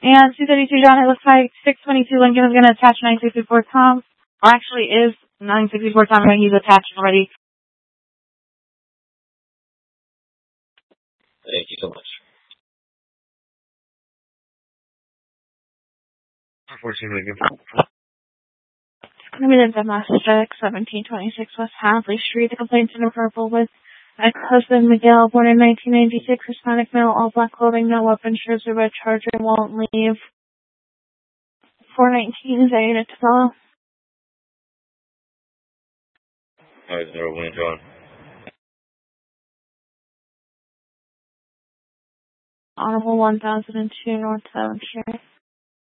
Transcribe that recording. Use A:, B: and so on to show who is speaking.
A: And 232 John, it looks like 622 Lincoln is going to attach 964 Tom. Or actually is 964 Tom, right? He's attached already.
B: Thank you so much. 14 Lincoln.
A: It's going to be the domestic, 1726 West Hadley Street. The complaint's in purple with ex-husband Miguel, born in 1996, Hispanic male, all black clothing, no weapon, shares a red Charger, won't leave. 419 Zeta Tabella.
B: 5-0 Wind John.
A: Honorable 1002 North 7th Street.